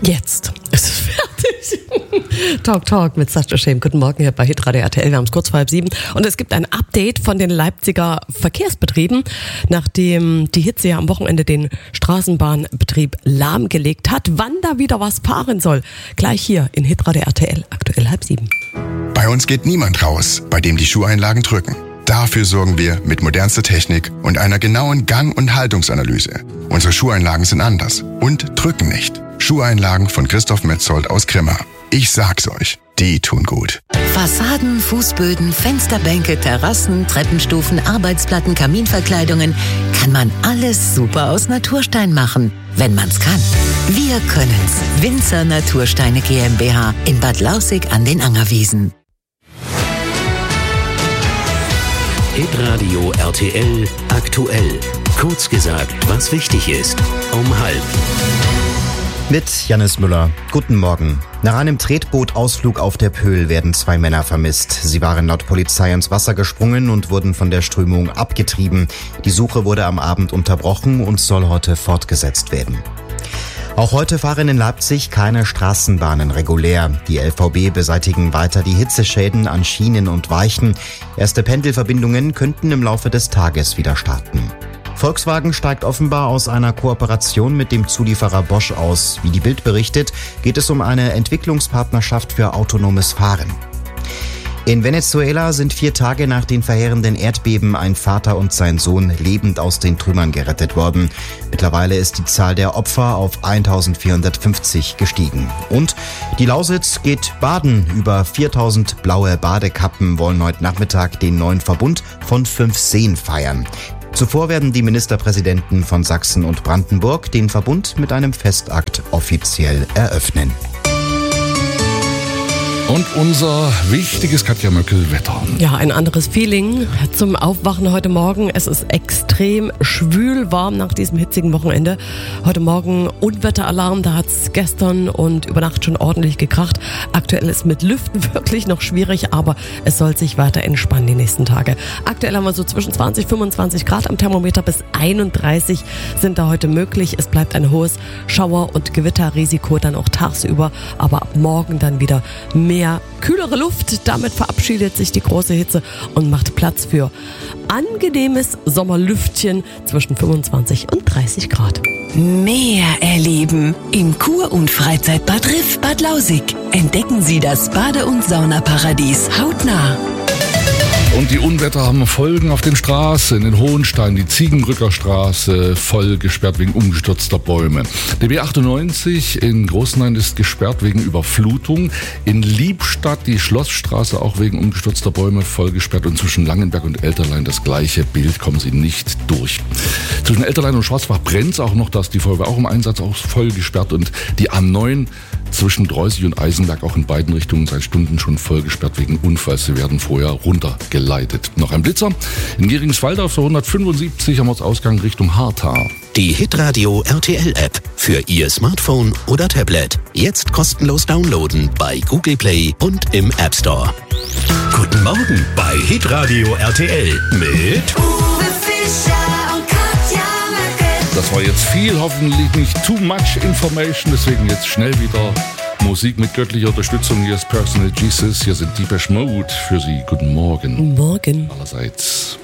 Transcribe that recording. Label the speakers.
Speaker 1: Jetzt ist es fertig. Talk mit Sascha Schäm. Guten Morgen hier bei Hitradio RTL. Wir haben es kurz vor 6:30 und es gibt ein Update von den Leipziger Verkehrsbetrieben, nachdem die Hitze ja am Wochenende den Straßenbahnbetrieb lahmgelegt hat. Wann da wieder was fahren soll, gleich hier in Hitradio RTL, aktuell 6:30.
Speaker 2: Bei uns geht niemand raus, bei dem die Schuheinlagen drücken. Dafür sorgen wir mit modernster Technik und einer genauen Gang- und Haltungsanalyse. Unsere Schuheinlagen sind anders und drücken nicht. Schuheinlagen von Christoph Metzold aus Grimma. Ich sag's euch, die tun gut.
Speaker 3: Fassaden, Fußböden, Fensterbänke, Terrassen, Treppenstufen, Arbeitsplatten, Kaminverkleidungen. Kann man alles super aus Naturstein machen, wenn man's kann. Wir können's. Winzer Natursteine GmbH in Bad Lausick an den Angerwiesen.
Speaker 4: Hitradio RTL aktuell. Kurz gesagt, was wichtig ist. Um 12:30.
Speaker 5: Mit Jannis Müller. Guten Morgen. Nach einem Tretbootausflug auf der Pöhl werden 2 Männer vermisst. Sie waren laut Polizei ins Wasser gesprungen und wurden von der Strömung abgetrieben. Die Suche wurde am Abend unterbrochen und soll heute fortgesetzt werden. Auch heute fahren in Leipzig keine Straßenbahnen regulär. Die LVB beseitigen weiter die Hitzeschäden an Schienen und Weichen. Erste Pendelverbindungen könnten im Laufe des Tages wieder starten. Volkswagen steigt offenbar aus einer Kooperation mit dem Zulieferer Bosch aus. Wie die Bild berichtet, geht es um eine Entwicklungspartnerschaft für autonomes Fahren. In Venezuela sind 4 Tage nach den verheerenden Erdbeben ein Vater und sein Sohn lebend aus den Trümmern gerettet worden. Mittlerweile ist die Zahl der Opfer auf 1450 gestiegen. Und die Lausitz geht baden. Über 4000 blaue Badekappen wollen heute Nachmittag den neuen Verbund von 5 Seen feiern. Zuvor werden die Ministerpräsidenten von Sachsen und Brandenburg den Verbund mit einem Festakt offiziell eröffnen.
Speaker 6: Und unser wichtiges Katja Möckel-Wetter.
Speaker 1: Ja, ein anderes Feeling zum Aufwachen heute Morgen. Es ist extrem schwül warm nach diesem hitzigen Wochenende. Heute Morgen Unwetteralarm, da hat es gestern und über Nacht schon ordentlich gekracht. Aktuell ist mit Lüften wirklich noch schwierig, aber es soll sich weiter entspannen die nächsten Tage. Aktuell haben wir so zwischen 20, 25 Grad am Thermometer, bis 31 sind da heute möglich. Es bleibt ein hohes Schauer- und Gewitterrisiko dann auch tagsüber, aber ab morgen dann wieder mehr kühlere Luft. Damit verabschiedet sich die große Hitze und macht Platz für angenehmes Sommerlüftchen zwischen 25 und 30 Grad.
Speaker 3: Mehr erleben im Kur- und Freizeitbad Riff Bad Lausick. Entdecken Sie das Bade- und Saunaparadies hautnah.
Speaker 6: Und die Unwetter haben Folgen auf den Straßen. In Hohenstein die Ziegenbrücker Straße voll gesperrt wegen umgestürzter Bäume. Die B98 in Großenhain ist gesperrt wegen Überflutung. In Liebstadt die Schlossstraße auch wegen umgestürzter Bäume voll gesperrt. Und zwischen Langenberg und Elterlein das gleiche Bild, kommen sie nicht durch. Zwischen Elterlein und Schwarzbach brennt es auch noch, da ist die Feuerwehr auch im Einsatz, auch voll gesperrt. Und die A9 zwischen Dreusig und Eisenberg auch in beiden Richtungen seit Stunden schon voll gesperrt wegen Unfalls. Sie werden vorher runtergeleitet. Noch ein Blitzer. In Geringswalde auf der 175 am Ortsausgang Richtung Hartha.
Speaker 4: Die Hitradio RTL App für Ihr Smartphone oder Tablet. Jetzt kostenlos downloaden bei Google Play und im App Store. Guten Morgen bei Hitradio RTL mit
Speaker 7: Uwe Fischer und Katja Möckel.
Speaker 6: Das war jetzt viel, hoffentlich nicht too much information, deswegen jetzt schnell wieder Musik mit göttlicher Unterstützung. Hier ist Personal Jesus, hier sind Depeche Mode für Sie. Guten Morgen.
Speaker 1: Morgen.
Speaker 6: Allerseits.